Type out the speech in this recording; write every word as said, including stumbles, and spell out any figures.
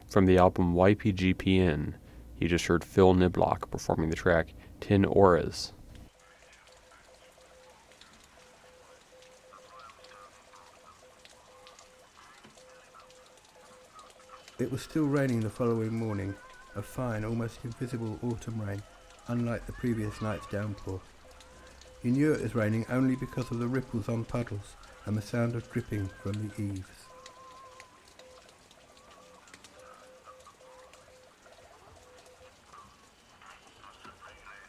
From the album Y P G P N, you just heard Phil Niblock performing the track Ten Auras. It was still raining the following morning, a fine, almost invisible autumn rain, unlike the previous night's downpour. You knew it was raining only because of the ripples on puddles and the sound of dripping from the eaves.